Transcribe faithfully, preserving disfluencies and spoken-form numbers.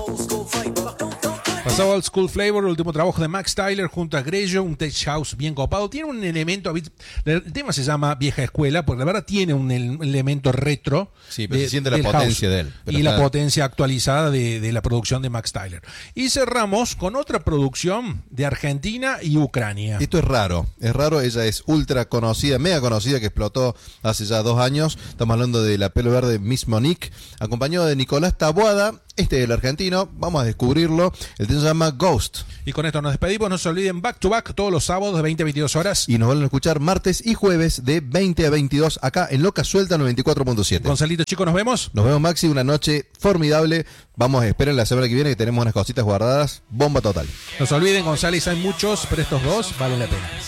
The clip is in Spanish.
Pasaba Old School Flavor, el último trabajo de Max Tyler junto a Grello, un tech house bien copado. Tiene un elemento, el tema se llama vieja escuela, porque la verdad tiene un elemento retro. Sí, pero de, se siente la potencia house, de él. Y está... la potencia actualizada de, de la producción de Max Tyler. Y cerramos con otra producción de Argentina y Ucrania. Esto es raro, es raro, ella es ultra conocida, mega conocida, que explotó hace ya dos años. Estamos hablando de la pelo verde Miss Monique, acompañado de Nicolás Taboada. Este es el argentino, vamos a descubrirlo. El tema se llama Ghost. Y con esto nos despedimos, no se olviden Back to Back todos los sábados de veinte a veintidós horas. Y nos van a escuchar martes y jueves de veinte a veintidós acá en Loca Suelta noventa y cuatro punto siete. Gonzalito, chicos, nos vemos. Nos vemos, Maxi, una noche formidable. Vamos a esperar la semana que viene que tenemos unas cositas guardadas. Bomba total. No se olviden, González, hay muchos, pero estos dos valen la pena.